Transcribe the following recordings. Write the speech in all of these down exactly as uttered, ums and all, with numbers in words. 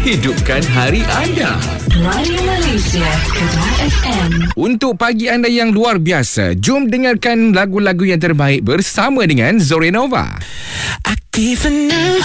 Hidupkan hari anda. Radio Malaysia, Kedah F M. Untuk pagi anda yang luar biasa, jom dengarkan lagu-lagu yang terbaik bersama dengan Zorenova. Aktif enam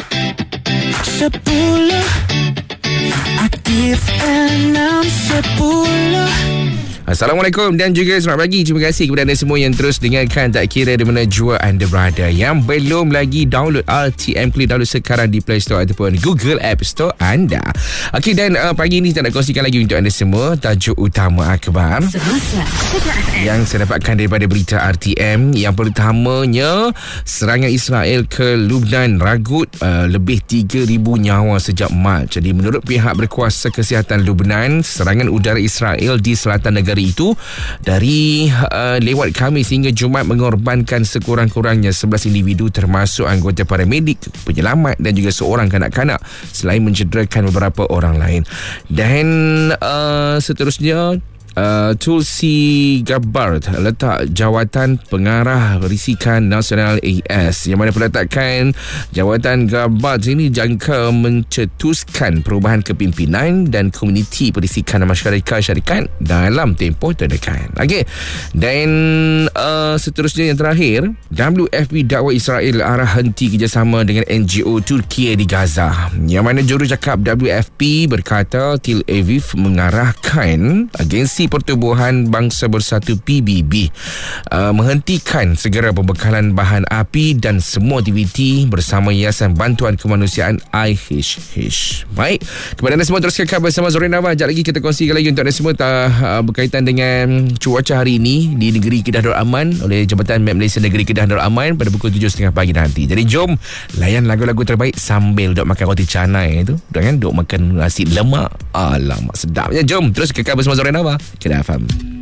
sepuluh, aktif enam sepuluh. Assalamualaikum dan juga selamat pagi. Terima kasih kepada anda semua yang terus dengarkan, tak kira di mana jua anda berada. Yang belum lagi download R T M, klik download sekarang di Play Store ataupun Google App Store anda. Okey, dan uh, pagi ini saya nak kongsikan lagi untuk anda semua tajuk utama akhbar yang saya dapatkan daripada berita R T M. Yang pertamanya, serangan Israel ke Lubnan ragut uh, lebih tiga ribu nyawa sejak Mac. Jadi menurut pihak berkuasa kesihatan Lubnan, serangan udara Israel di selatan negara itu dari uh, lewat Khamis hingga Jumaat mengorbankan sekurang-kurangnya sebelas individu termasuk anggota paramedik, penyelamat dan juga seorang kanak-kanak, selain mencederakan beberapa orang lain. Dan uh, seterusnya, Uh, Tulsi Gabbard letak jawatan pengarah risikan nasional A S, yang mana peletakan jawatan Gabbard ini jangka mencetuskan perubahan kepimpinan dan komuniti perisikan masyarakat syarikat dalam tempoh terdekat. Okey, dan uh, seterusnya yang terakhir, W F P dakwa Israel arah henti kerjasama dengan N G O Turki di Gaza, yang mana jurucakap W F P berkata Tel Aviv mengarahkan agensi Pertubuhan Bangsa Bersatu P B B uh, menghentikan segera pembekalan bahan api dan semua aktiviti bersama Yayasan Bantuan Kemanusiaan I H H. Baik, kepada anda semua teruskan khabar bersama Zorenova. Sekejap lagi kita kongsikan lagi untuk anda semua uh, berkaitan dengan cuaca hari ini di negeri Kedah Darul Aman oleh Jabatan Map Malaysia Negeri Kedah Darul Aman pada pukul tujuh tiga puluh pagi nanti. Jadi jom layan lagu-lagu terbaik sambil duk makan roti canai tu, dengan duk makan nasi lemak. Alamak sedapnya. Jom terus ke khabar bersama Zorenova, Kedah F M.